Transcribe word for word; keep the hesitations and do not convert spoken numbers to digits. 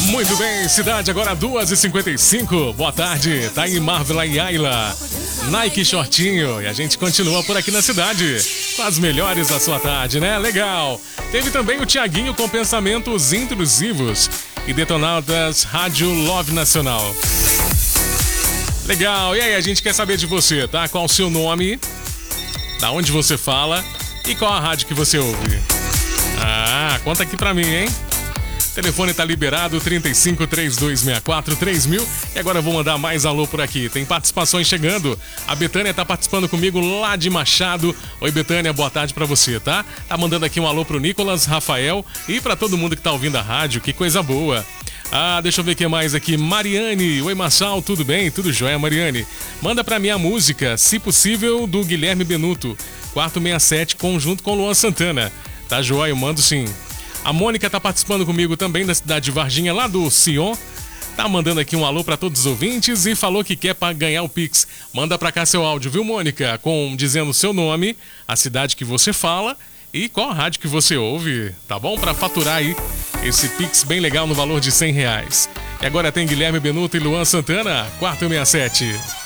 Muito bem, cidade agora duas e cinquenta e cinco. Boa tarde, tá em Marvel e Ayla. Nike Shortinho. E a gente continua por aqui na cidade com as melhores da sua tarde, né? Legal. Teve também o Tiaguinho com pensamentos intrusivos e detonadas Rádio Love Nacional. Legal. E aí, a gente quer saber de você, tá? Qual o seu nome, da onde você fala e qual a rádio que você ouve. Ah, conta aqui pra mim, hein? O telefone tá liberado, trinta e cinco, trinta e dois, sessenta e quatro, três mil. E agora eu vou mandar mais alô por aqui. Tem participações chegando. A Betânia tá participando comigo lá de Machado. Oi, Betânia, boa tarde pra você, tá? Tá mandando aqui um alô pro Nicolas, Rafael e pra todo mundo que tá ouvindo a rádio. Que coisa boa. Ah, deixa eu ver o que mais aqui. Mariane. Oi, Marçal, tudo bem? Tudo jóia, Mariane? Manda pra mim a música, se possível, do Guilherme Benuto. quatro sessenta e sete, conjunto com Luan Santana. Tá jóia, eu mando sim. A Mônica tá participando comigo também da cidade de Varginha, lá do Sion. Tá mandando aqui um alô pra todos os ouvintes e falou que quer pra ganhar o Pix. Manda pra cá seu áudio, viu, Mônica? Com dizendo o seu nome, a cidade que você fala e qual rádio que você ouve, tá bom? Pra faturar aí esse Pix bem legal no valor de cem reais. E agora tem Guilherme Benuto e Luan Santana, quatro sessenta e sete.